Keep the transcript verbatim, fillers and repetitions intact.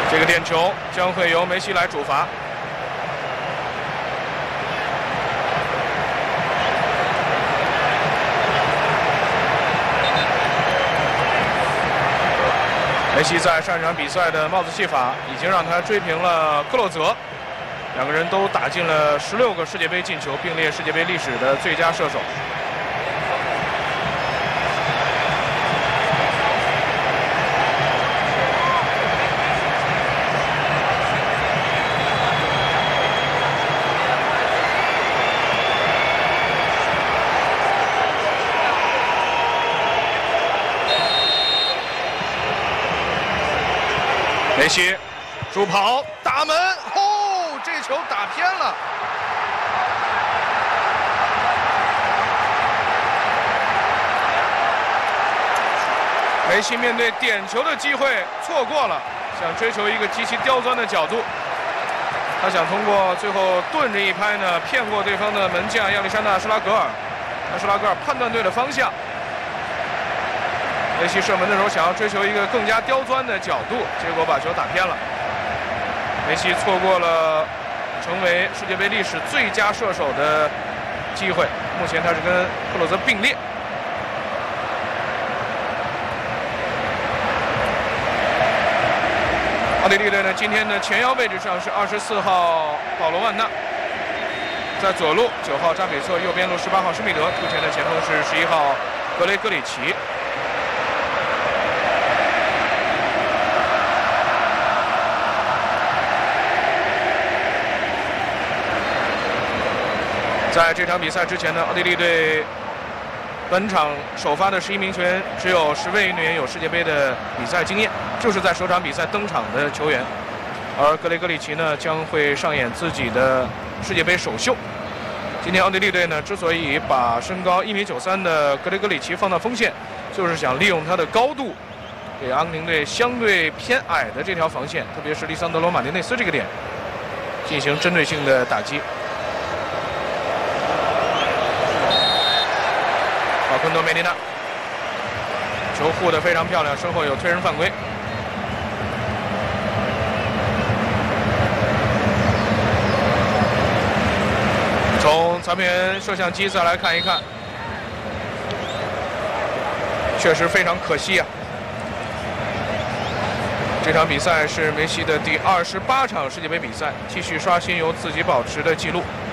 这个点球将会由梅西来主罚。梅西在上一场比赛的帽子戏法已经让他追平了克洛泽，两个人都打进了十六个世界杯进球，并列世界杯历史的最佳射手。梅西助跑打门，哦，这球打偏了。梅西面对点球的机会错过了，想追求一个极其刁钻的角度，他想通过最后顿着一拍呢，骗过对方的门将亚历山大施拉格尔。但施拉格尔判断对了方向。梅西射门的时候想要追求一个更加刁钻的角度，结果把球打偏了。梅西错过了成为世界杯历史最佳射手的机会，目前他是跟克洛泽并列。奥地利队呢，今天的前腰位置上是二十四号保罗万纳，在左路九号扎比策，右边路十八号施密德，突前的前锋是十一号格雷戈里奇。在这场比赛之前呢，奥地利队本场首发的十一名球员只有十位运动员有世界杯的比赛经验，就是在首场比赛登场的球员。而格雷戈里奇呢，将会上演自己的世界杯首秀。今天奥地利队呢，之所以把身高一米九三的格雷戈里奇放到锋线，就是想利用他的高度，给阿根廷队相对偏矮的这条防线，特别是利桑德罗马丁内斯这个点，进行针对性的打击。法昆多梅迪纳球护得非常漂亮，身后有推人犯规。从裁判员摄像机再来看一看，确实非常可惜啊！这场比赛是梅西的第二十八场世界杯比赛，继续刷新由自己保持的纪录。